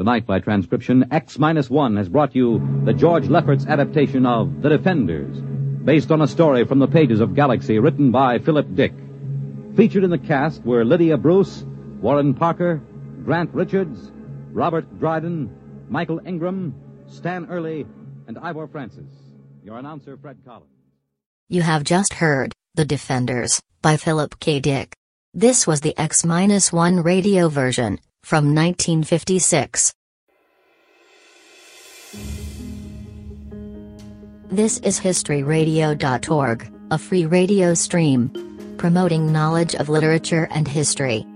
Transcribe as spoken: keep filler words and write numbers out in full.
Tonight, by transcription, X one has brought you the George Lefferts adaptation of The Defenders, based on a story from the pages of Galaxy written by Philip Dick. Featured in the cast were Lydia Bruce, Warren Parker, Grant Richards, Robert Dryden, Michael Ingram, Stan Early, and Ivor Francis. Your announcer, Fred Collins. You have just heard The Defenders by Philip K. Dick. This was the X one radio version from nineteen fifty-six. This is history radio dot org, a free radio stream promoting knowledge of literature and history.